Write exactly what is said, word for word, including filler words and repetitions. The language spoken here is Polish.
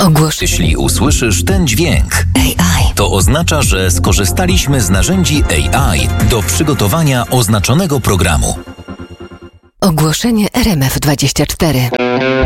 Ogłosz... Jeśli usłyszysz ten dźwięk, A I. to oznacza, że skorzystaliśmy z narzędzi A I do przygotowania oznaczonego programu. Ogłoszenie R M F dwadzieścia cztery.